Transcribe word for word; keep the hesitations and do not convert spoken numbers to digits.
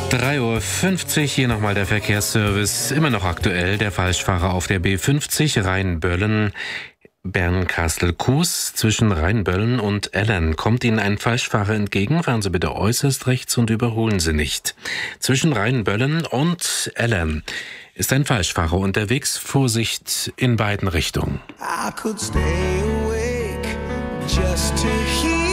drei Uhr fünfzig, hier nochmal der Verkehrsservice. Immer noch aktuell, der Falschfahrer auf der B fünfzig Rheinböllen. Bernkastel-Kues zwischen Rheinböllen und Ellern. Kommt Ihnen ein Falschfahrer entgegen, fahren Sie bitte äußerst rechts und überholen Sie nicht. Zwischen Rheinböllen und Ellern ist ein Falschfahrer unterwegs. Vorsicht in beiden Richtungen. I could stay awake just to hear